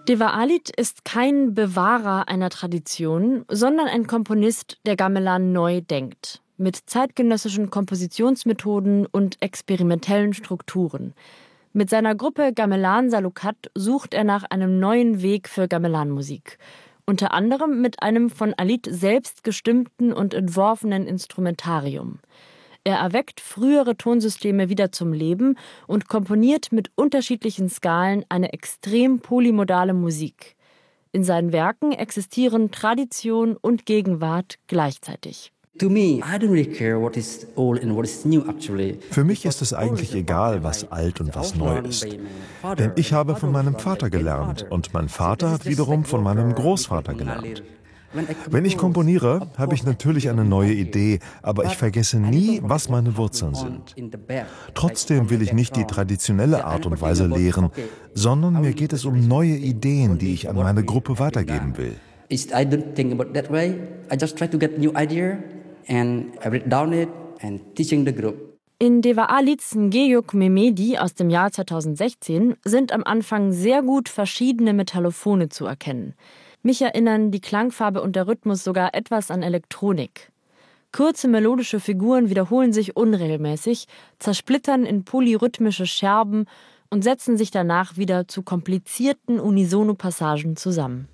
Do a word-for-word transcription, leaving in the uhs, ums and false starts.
Deva Alit ist kein Bewahrer einer Tradition, sondern ein Komponist, der Gamelan neu denkt. Mit zeitgenössischen Kompositionsmethoden und experimentellen Strukturen. Mit seiner Gruppe Gamelan Salukat sucht er nach einem neuen Weg für Gamelan-Musik. Unter anderem mit einem von Alit selbst gestimmten und entworfenen Instrumentarium. Er erweckt frühere Tonsysteme wieder zum Leben und komponiert mit unterschiedlichen Skalen eine extrem polymodale Musik. In seinen Werken existieren Tradition und Gegenwart gleichzeitig. Für mich ist es eigentlich egal, was alt und was neu ist. Denn ich habe von meinem Vater gelernt und mein Vater hat wiederum von meinem Großvater gelernt. Wenn ich komponiere, habe ich natürlich eine neue Idee, aber ich vergesse nie, was meine Wurzeln sind. Trotzdem will ich nicht die traditionelle Art und Weise lehren, sondern mir geht es um neue Ideen, die ich an meine Gruppe weitergeben will. In Deva Alits Ngeyuk Mehmedi aus dem Jahr zweitausendsechzehn sind am Anfang sehr gut verschiedene Metallophone zu erkennen. Mich erinnern die Klangfarbe und der Rhythmus sogar etwas an Elektronik. Kurze melodische Figuren wiederholen sich unregelmäßig, zersplittern in polyrhythmische Scherben und setzen sich danach wieder zu komplizierten Unisono-Passagen zusammen.